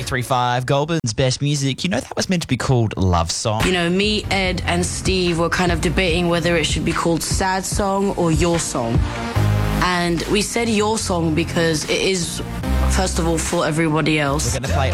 835 Goulburn's best music. You know, that was meant to be called Love Song. You know, me, Ed and Steve were kind of debating whether it should be called Sad Song or Your Song. And we said Your Song because it is, first of all, for everybody else. We're going to play